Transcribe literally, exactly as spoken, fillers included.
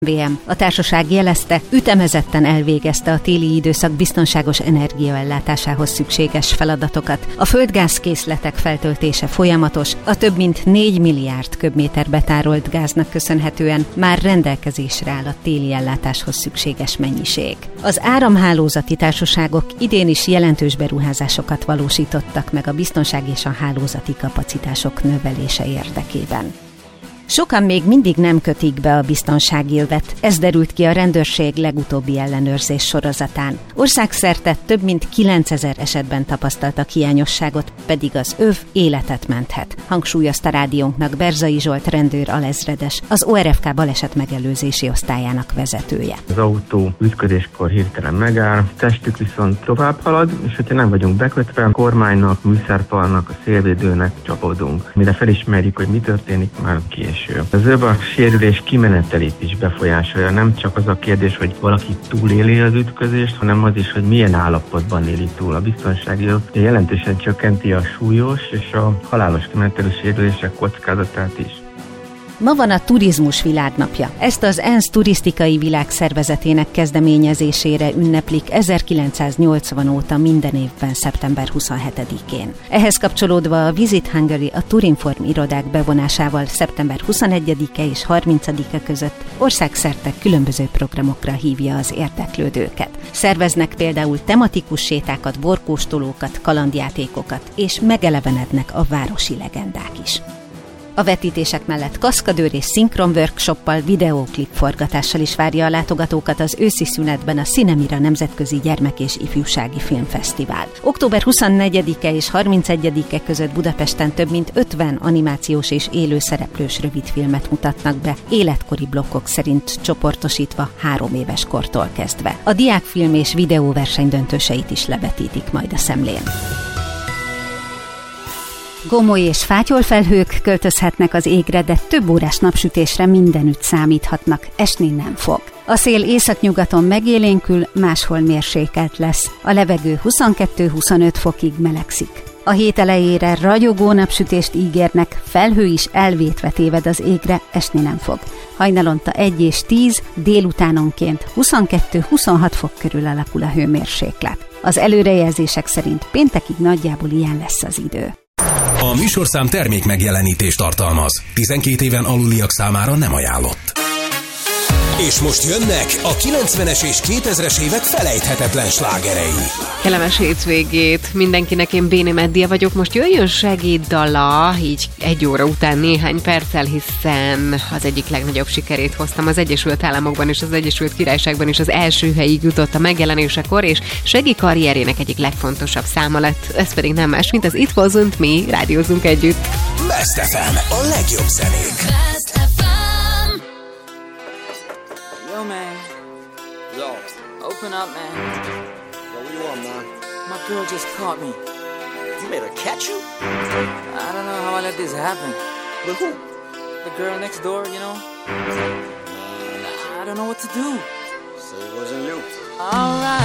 vé em. A társaság jelezte, ütemezetten elvégezte a téli időszak biztonságos energiaellátásához szükséges feladatokat. A földgázkészletek feltöltése folyamatos, a több mint négy milliárd köbméter betárolt gáznak köszönhetően már rendelkezésre áll a téli ellátáshoz szükséges mennyiség. Az áramhálózati társaságok idén is jelentős beruházásokat valósítottak meg a biztonság és a hálózati kapacitások növelése érdekében. Sokan még mindig nem kötik be a biztonsági övet, ez derült ki a rendőrség legutóbbi ellenőrzés sorozatán. Országszerte több mint kilencezer esetben tapasztaltak hiányosságot, pedig az öv életet menthet, hangsúlyozta rádiónknak Berzai Zsolt rendőr alezredes, az o er ef ká baleset megelőzési osztályának vezetője. Az autó ütközéskor hirtelen megáll, testük viszont tovább halad, és hogyha nem vagyunk bekötve, a kormánynak, műszerfalnak, a szélvédőnek csapódunk. Mire felismerjük, hogy mi történik, már késő. Az öv a sérülés kimenetelét is befolyásolja. Nem csak az a kérdés, hogy valaki túléli az ütközést, hanem az is, hogy milyen állapotban éli túl. A biztonsági öv jelentősen csökkenti a súlyos és a halálos kimenetelű sérülések kockázatát is. Ma van a turizmus világnapja. Ezt az ENSZ turisztikai világszervezetének kezdeményezésére ünneplik ezerkilencszáznyolcvan óta minden évben szeptember huszonhetedikén. Ehhez kapcsolódva a Visit Hungary a Turinform irodák bevonásával szeptember huszonegyedike és harmincadika között országszerte különböző programokra hívja az érdeklődőket. Szerveznek például tematikus sétákat, borkóstolókat, kalandjátékokat, és megelevenednek a városi legendák is. A vetítések mellett kaszkadőr és szinkron workshoppal, videóklip forgatással is várja a látogatókat az őszi szünetben a Cinemira Nemzetközi Gyermek- és Ifjúsági Filmfesztivál. október huszonnegyedike és harmincegyedike között Budapesten több mint ötven animációs és élő szereplős rövidfilmet mutatnak be, életkori blokkok szerint csoportosítva három éves kortól kezdve. A diákfilm és videóverseny döntőseit is levetítik majd a szemlén. Gomoly és fátyolfelhők költözhetnek az égre, de több órás napsütésre mindenütt számíthatnak, esni nem fog. A szél északnyugaton megélénkül, máshol mérsékelt lesz. A levegő huszonkettő-huszonöt fokig melegszik. A hét elejére ragyogó napsütést ígérnek, felhő is elvétve téved az égre, esni nem fog. Hajnalonta egy és tíz, délutánonként huszonkettő-huszonhat fok körül alakul a hőmérséklet. Az előrejelzések szerint péntekig nagyjából ilyen lesz az idő. A műsorszám termék megjelenítést tartalmaz. tizenkét éven aluliak számára nem ajánlott. És most jönnek a kilencvenes és kétezres évek felejthetetlen slágerei. Kellemes hétvégét mindenkinek, én Béni Meddia vagyok. Most jöjjön segéddala, így egy óra után néhány perccel, hiszen az egyik legnagyobb sikerét hoztam az Egyesült Államokban és az Egyesült Királyságban is, az első helyig jutott a megjelenésekor, és Segi karrierjének egyik legfontosabb száma lett. Ez pedig nem más, mint az It Wasn't Me, rádiózunk együtt. Best ef em, a legjobb zenék. Yo, man. Yo. Open up, man. Yo, what you want, man? My girl just caught me. You made her catch you? I don't know how I let this happen. With who? The girl next door, you know? Man. I don't know what to do. So it wasn't you. All right.